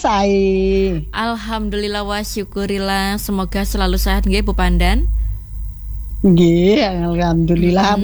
sae. Alhamdulillah wa syukurillah. Semoga selalu sehat nggih Bu Pandan. Nggih, alhamdulillah.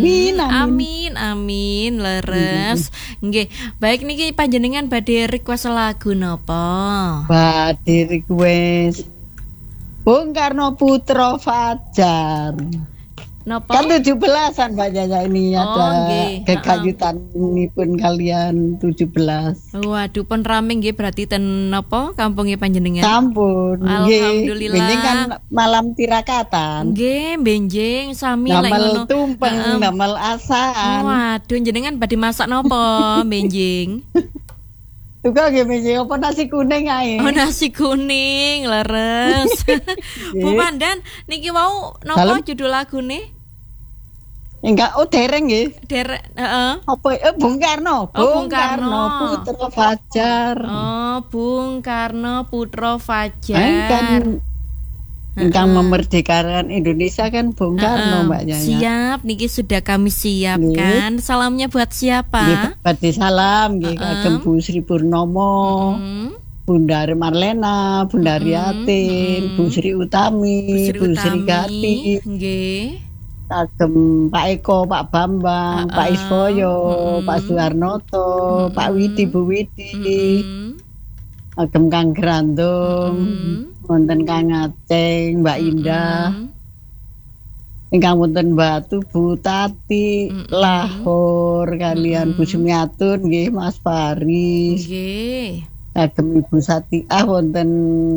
Amin. Leres. Nggih. Baik niki panjenengan badhe request lagu napa? Badhe request Bung Karno Putra Fajar. Napa? Kan 17-an Mbak Yaya ini ada kekayutan ini pun kalian 17. Waduh, pun rame nggih berarti ten napa kampungnya panjenengan? Sampun. Alhamdulillah. Benjing kan malam tirakatan. Nggih, benjing sami lek ngono. Damel tumpeng, damel asaan. Waduh, jenengan badhe masak napa, benjing? Juga nggih benjing apa nasi kuning ae. Oh, nasi kuning, leres. Bu Pandan, niki wau napa judul lagune? Enggak, dereng nggih. Dereng, heeh. Apa Bung Karno? Bung Karno Putra Fajar. Oh, Bung Karno Putra Fajar. Kan ingkang memerdekakan Indonesia kan Bung Karno Mbak Yaya. Siap, niki sudah kami siapkan. Salamnya buat siapa? Badhe salam nggih kagem Bu Sri Purnomo. Bunda Marlena, Bunda Riatin, Bu Sri Utami, Bu Sri Gati. Nggih. Kagem Pak Eko, Pak Bambang, Pak Iswoyo, Pak Suharnoto, Pak Widi, Bu Widi, kagem Kang Grandung, wonten Kang Aceng, Mbak Indah, ingkang wonten Batu, Bu Tati, Lahor, kalian Bu Sumiatun, nggih Mas Faris, kagem Ibu Satiah, wonten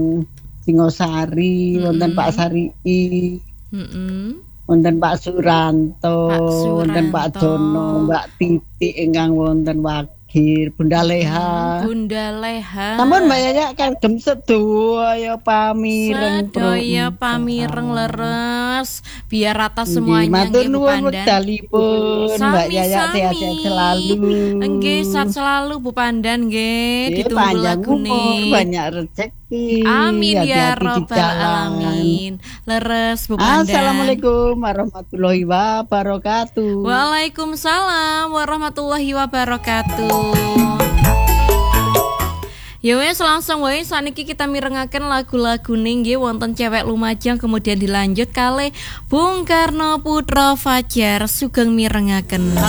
Singosari, wonten Pak Sarii. Wonten Pak Suranto, wonten Pak Dono, Mbak Titi ingkang wonten Wagir, Bunda Leha. Bunda Leha. Sampun Mbak Yaya kagem sedaya pamireng. Sedaya pamireng leres, biar rata semuanya nggih Bu Pandan. Matur nuwun wekdalipun Mbak Yaya sehat-sehat selalu. Nggih, sehat selalu Bu Pandan nggih. Ditunggu lagune. Banyak rezeki. Amin ya rabbal alamin. Leres Bu Pandan. Assalamualaikum warahmatullahi wabarakatuh. Waalaikumsalam warahmatullahi wabarakatuh. Ya wes langsung wae saniki kita mirengaken lagu-lagu nggih wonten Cewek Lumajang kemudian dilanjut kalih Bung Karno Putra Fajar sugeng mirengaken.